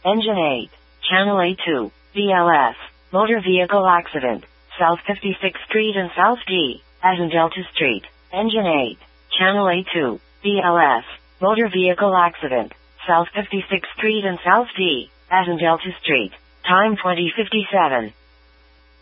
Engine 8. Channel A2. BLS. Motor vehicle accident. South 56th Street and South D. as in Delta Street. Engine 8. Channel A2. BLS. Motor vehicle accident. South 56th Street and South D. as in Delta Street. Time 20:57.